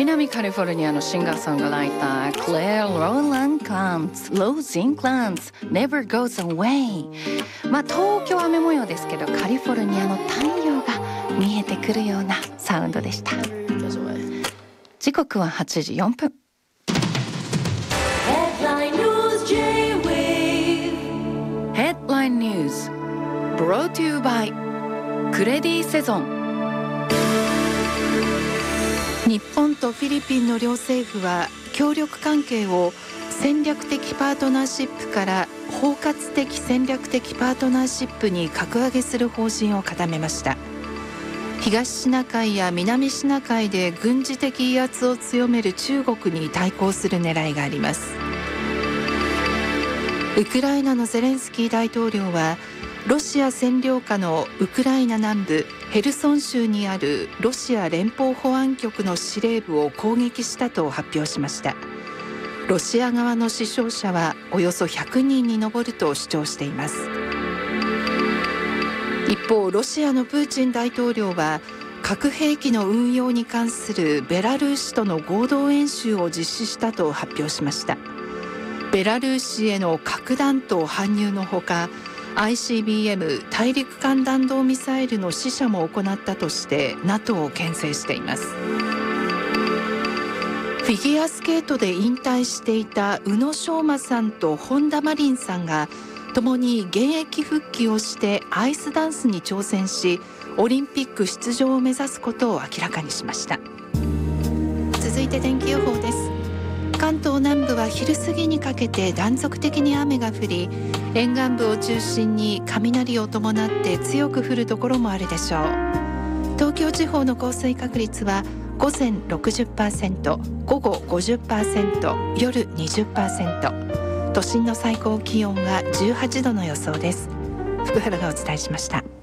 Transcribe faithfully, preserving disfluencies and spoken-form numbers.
南カリフォルニアのシンガーソングライタークレア・ローラン・カンツ Rose in Clans Never Goes Away。 まあ東京は雨模様ですけど、カリフォルニアの太陽が見えてくるようなサウンドでした。時刻ははちじよんぷん。 Headline News J-Wave Headline News Brought to you by クレディセゾン。日本とフィリピンの両政府は協力関係を戦略的パートナーシップから包括的戦略的パートナーシップに格上げする方針を固めました。東シナ海や南シナ海で軍事的威圧を強める中国に対抗する狙いがあります。ウクライナのゼレンスキー大統領はロシア占領下のウクライナ南部ヘルソン州にあるロシア連邦保安局の司令部を攻撃したと発表しました。ロシア側の死傷者はおよそひゃくにんに上ると主張しています。一方、ロシアのプーチン大統領は核兵器の運用に関するベラルーシとの合同演習を実施したと発表しました。ベラルーシへの核弾頭搬入のほか、アイシービーエム 大陸間弾道ミサイルの試射も行ったとして ナトー を牽制しています。フィギュアスケートで引退していた宇野昌磨さんと本田真凜さんが共に現役復帰をしてアイスダンスに挑戦し、オリンピック出場を目指すことを明らかにしました。続いて天気予報です。関東南部は昼過ぎにかけて断続的に雨が降り、沿岸部を中心に雷を伴って強く降るところもあるでしょう。東京地方の降水確率は午前 ろくじゅっパーセント、午後 ごじゅっパーセント、夜 にじゅっパーセント、都心の最高気温はじゅうはちどの予想です。福原がお伝えしました。